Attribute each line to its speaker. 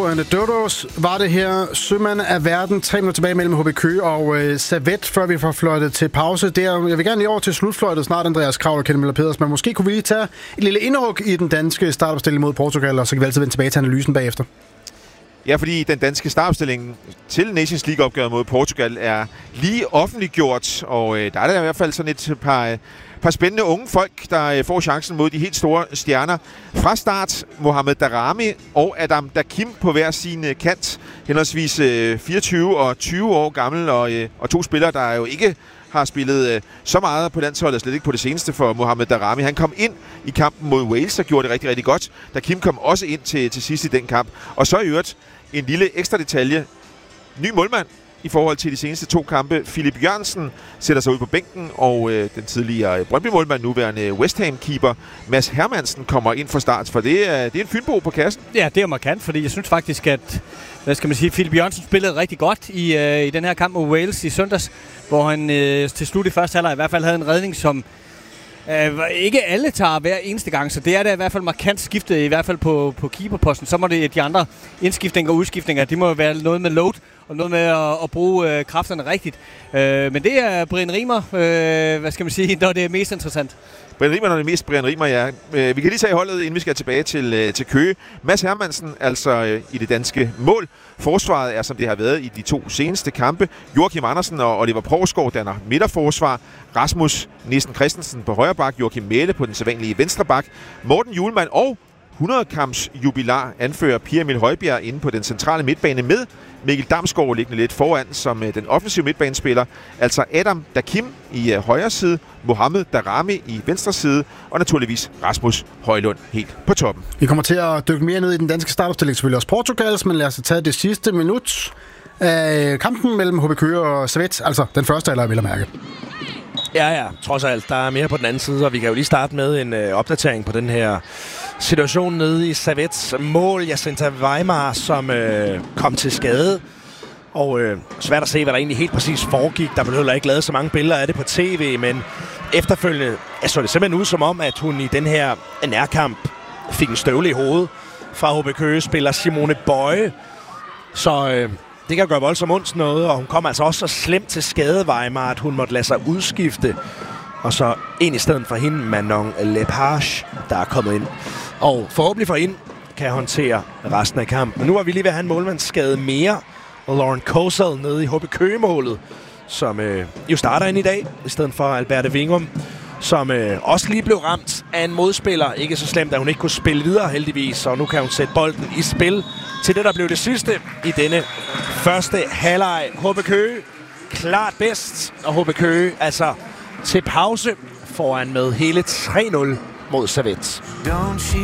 Speaker 1: Dodo and the Dodos var det her. Sømand af verden. 3 minutter tilbage mellem HB Køge og Servette, før vi får fløjtet til pause. Jeg vil gerne lige over til slutfløjtet snart, Andreas Krav og Kenneth Møller Pedersen. Men måske kunne vi lige tage et lille indhug i den danske startopstilling mod Portugal, og så kan vi altid vende tilbage til analysen bagefter.
Speaker 2: Ja, fordi den danske startopstilling til Nations League-opgøret mod Portugal er lige offentliggjort, og der er der i hvert fald sådan et par spændende unge folk, der får chancen mod de helt store stjerner. Fra start Mohamed Daramy og Adam Dakim på hver sin kant, henholdsvis 24 og 20 år gammel, og 2 spillere, der jo ikke har spillet så meget på landsholdet, slet ikke på det seneste for Mohamed Daramy. Han kom ind i kampen mod Wales og gjorde det rigtig, rigtig godt. Dakim kom også ind til sidst i den kamp. Og så i øvrigt en lille ekstra detalje. Ny målmand i forhold til de seneste 2 kampe. Philip Jørgensen sætter sig ud på bænken, og den tidligere Brøndby-målmand, nuværende West Ham-keeper Mads Hermansen kommer ind fra start, for det er en fynbo på kassen.
Speaker 3: Ja, det er markant, fordi jeg synes faktisk, at Philip Jørgensen spillede rigtig godt i den her kamp mod Wales i søndags, hvor han til slut i første halvleg i hvert fald havde en redning, som ikke alle tager hver eneste gang, så det er da i hvert fald markant skiftet, i hvert fald på keeperposten. Så må det de andre indskiftninger og udskiftninger, det må være noget med load og noget med at bruge kræfterne rigtigt. Men det er Brian Riemer, når det er mest interessant.
Speaker 2: Brian Riemer, når det er mest Brian Riemer, ja. Vi kan lige tage holdet, inden vi skal tilbage til Køge. Mads Hermansen, altså i det danske mål. Forsvaret er, som det har været i de 2 seneste kampe. Joachim Andersen og Oliver Provsgaard danner midterforsvar. Rasmus Nielsen Christensen på højre bak. Joachim Mæhle på den sædvanlige venstre bak. Morten Hjulmand og 100-kamps jubilar anfører Pierre Emil Højbjerg inde på den centrale midtbane med Mikkel Damsgaard liggende lidt foran som den offensive midtbanespiller. Altså Adam Dakim i højre side, Mohamed Daramy i venstre side og naturligvis Rasmus Højlund helt på toppen.
Speaker 1: Vi kommer til at dykke mere ned i den danske startopstilling, selvfølgelig også Portugals, men lad os tage det sidste minut af kampen mellem HB Køge og Servette, altså den første eller vil jeg mærke.
Speaker 4: Ja, trods alt. Der er mere på den anden side, og vi kan jo lige starte med en opdatering på den her situation nede i Servettes mål. Jacinta Weimar, som kom til skade. Og svært at se, hvad der egentlig helt præcis foregik. Der blev heller ikke lavet så mange billeder af det på tv, men efterfølgende så det simpelthen ud som om, at hun i den her nærkamp fik en støvle i hovedet fra HB Køge spiller Simone Bøje. Så det kan gøre voldsomt ondt noget, og hun kom altså også så slemt til skade, Weimar, at hun måtte lade sig udskifte. Og så en i stedet for hende, Manon Lepage, der er kommet ind. Og forhåbentlig for hende kan håndtere resten af kampen. Men nu er vi lige ved at have en målmandsskade mere. Og Lauren Kosel nede i HB Køge-målet, som jo starter ind i dag, i stedet for Alberte Wingum, som også lige blev ramt af en modspiller. Ikke så slemt, at hun ikke kunne spille videre heldigvis, og nu kan hun sætte bolden i spil til det, der blev det sidste i denne første halvleg. HB Køge klart bedst, og HB Køge altså til pause foran med hele 3-0 mod Servette.